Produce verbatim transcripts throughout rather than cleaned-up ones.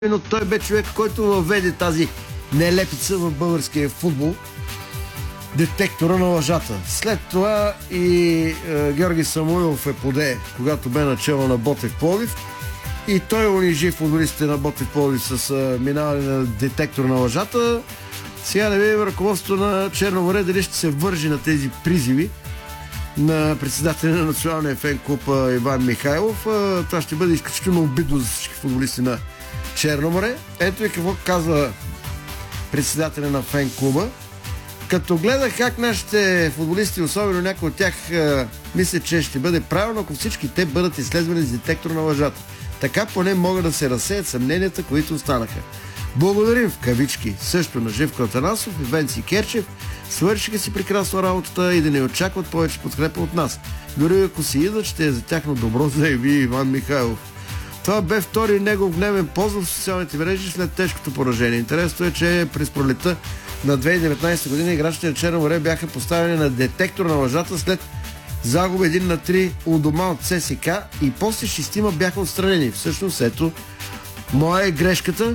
но той бе човек, който въведе тази нелепица в българския футбол. Детектора на лъжата. След това и е, Георги Самуилов е поде, когато бе начало на Ботев Пловдив. И той унижи футболистите на Ботев Пловдив с е, минаване на детектор на лъжата. Сега не видим ръководството на Черно море дали ще се вържи на тези призиви на председателя на националния фен клуб Иван Михайлов. Това ще бъде изключително обидно за всички футболисти на Черно море. Ето и какво казва председателя на фен клуба. Като гледах как нашите футболисти, особено някои от тях, мисля, че ще бъде правилно, ако всички те бъдат изследвани с детектор на лъжата. Така поне могат да се разсеят съмненията, които останаха. Благодарим в кавички също на Живко Атанасов и Венци Керчев. Свършиха си прекрасно работата и да не очакват повече подкрепа от нас. Дори ако си идват, ще е за тяхно добро, заяви Иван Михайлов. Това бе втори негов гневен пост в социалните мрежи след тежкото поражение. Интересно е, че през пролетта на две хиляди и деветнадесета година играчите на Черно море бяха поставени на детектор на лъжата след загуба един на три у дома от ЦСКА и после шестима бяха отстранени. Всъщност, ето, моя е грешката.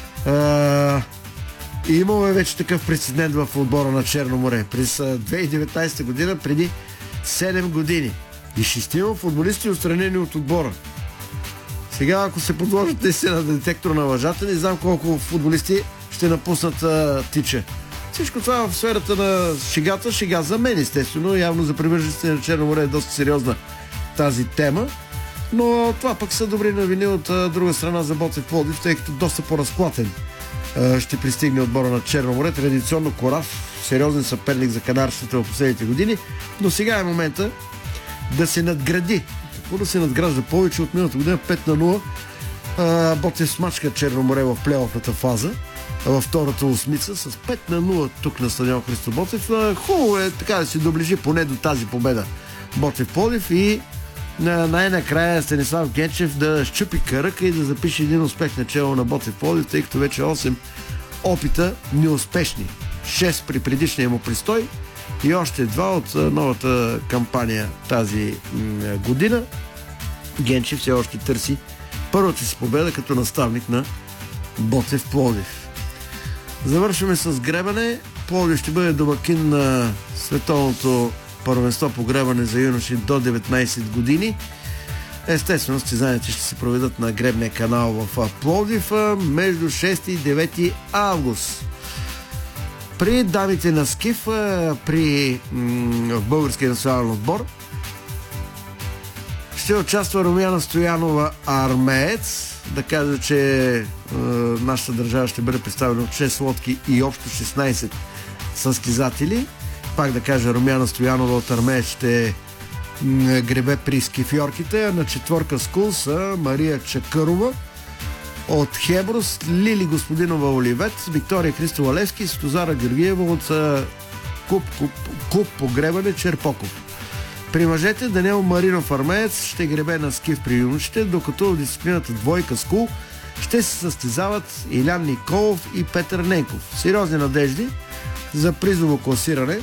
А, имаме вече такъв прецедент в отбора на Черно море. През две хиляди и деветнадесета година, преди седем години. И шестима футболисти отстранени от отбора. Сега, ако се подложат наистина на детектор на лъжата, не знам колко футболисти ще напуснат а, тича. Всичко това в сферата на шегата, шега за мен, естествено. Явно за привържениците на Черно море е доста сериозна тази тема. Но това пък са добри новини от а, друга страна за Ботев Пловдив, тъй като доста по-разклатен а, ще пристигне отбора на Черно море. Традиционно Кораф, сериозен съперник за канарщата в последните години. Но сега е момента да се надгради. Какво да се надгражда повече от миналата година? пет на нула. А, Ботев смачка Черно море в плейофната фаза. Във втората осмица с пет на нула тук на стадион Христо Ботев. Хубаво е така да се доближи поне до тази победа Ботев Пловдив и най-накрая Станислав Генчев да щупи кръка и да запише един успех начало на Ботев Пловдив, тъй като вече осем опита неуспешни. шест при предишния му престой и още два от новата кампания тази година. Генчев все още търси първата си победа като наставник на Ботев Пловдив. Завършваме с гребане. Пловдив ще бъде домакин на световното първенство по гребане за юноши до деветнадесет години. Естествено, състезанията ще се проведат на гребния канал в Пловдив между шести и девети август. При дамите на скиф, при м- в българския национален отбор, ще участва Румяна Стоянова Армеец. Да кажа, че е, нашата държава ще бъде представена от шест лодки и общо шестнадесет състезатели. Пак да кажа, Румяна Стоянова от Армеец ще гребе при скифьорките, а на четворка скул са Мария Чакърова от Хеброс, Лили Господинова Оливет, Виктория Христова Левски и Светозара Георгиева от клуб, клуб, клуб по гребане Черпоков. При мъжете Даниел Маринов Армеец ще гребе на скиф при юношите, докато в дисциплината двойка скул ще се състезават Илян Николов и Петър Ненков. Сериозни надежди за призово класиране.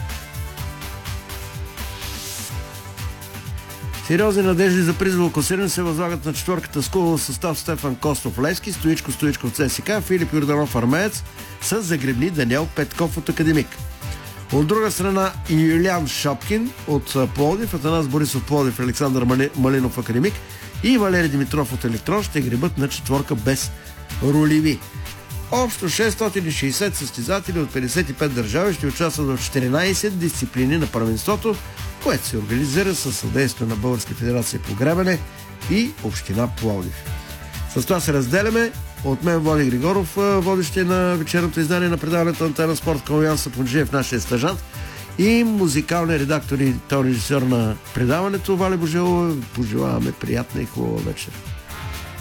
Сериозни надежди за призово класиране се възлагат на четвърката скул в състав Стефан Костов Левски, Стоичко Стоичков ЦСКА, Филип Йорданов Армеец с загребни Даниел Петков от Академик. От друга страна Юлиан Шапкин от Пловдив, Атанас Борисов Пловдив, Александър Малинов Академик и Валери Димитров от Електрон ще гребат на четворка без руливи. Общо шестстотин и шейсет състезатели от петдесет и пет държави ще участват в четиринадесет дисциплини на първенството, което се организира със съдействие на Българска федерация по гребане и Община Пловдив. С това се разделяме. От мен Влади Григоров, водещия на вечерното издание на предаването Антена Спорт, Калян Сапунджиев, нашия стажант, и музикалния редактор и режисьор на предаването Валя Божелова. Пожелаваме приятна и хубава вечер.